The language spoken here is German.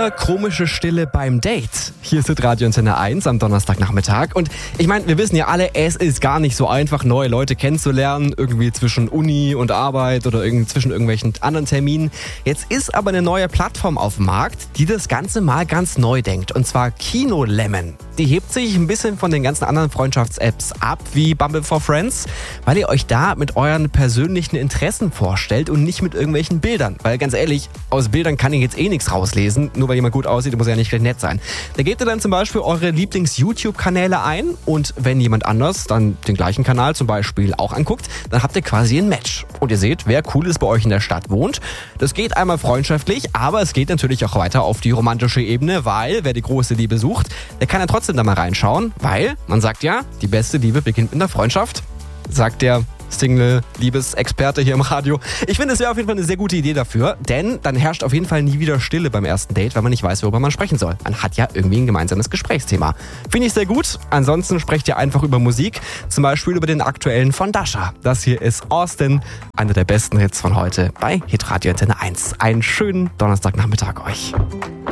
oder komische Stille beim Date? Hier ist Radio Antenne 1 am Donnerstagnachmittag. Und ich meine, wir wissen ja alle, es ist gar nicht so einfach, neue Leute kennenzulernen. Irgendwie zwischen Uni und Arbeit oder zwischen irgendwelchen anderen Terminen. Jetzt ist aber eine neue Plattform auf dem Markt, die das Ganze mal ganz neu denkt. Und zwar Kinolemon. Die hebt sich ein bisschen von den ganzen anderen Freundschafts-Apps ab, wie Bumble for Friends, weil ihr euch da mit euren persönlichen Interessen vorstellt und nicht mit irgendwelchen Bildern. Weil ganz ehrlich, aus Bildern kann ich jetzt eh nichts rauslesen. Nur weil jemand gut aussieht, muss er ja nicht gleich nett sein. Da gebt ihr dann zum Beispiel eure Lieblings-YouTube-Kanäle ein und wenn jemand anders dann den gleichen Kanal zum Beispiel auch anguckt, dann habt ihr quasi ein Match. Und ihr seht, wer cool ist bei euch in der Stadt wohnt. Das geht einmal freundschaftlich, aber es geht natürlich auch weiter auf die romantische Ebene, weil wer die große Liebe sucht, der kann ja trotzdem da mal reinschauen, weil man sagt ja, die beste Liebe beginnt mit einer Freundschaft, sagt der Single-Liebesexperte hier im Radio. Ich finde, es wäre auf jeden Fall eine sehr gute Idee dafür, denn dann herrscht auf jeden Fall nie wieder Stille beim ersten Date, weil man nicht weiß, worüber man sprechen soll. Man hat ja irgendwie ein gemeinsames Gesprächsthema. Finde ich sehr gut. Ansonsten sprecht ihr einfach über Musik, zum Beispiel über den aktuellen von Dasha. Das hier ist Austin, einer der besten Hits von heute bei Hitradio Antenne 1. Einen schönen Donnerstagnachmittag euch.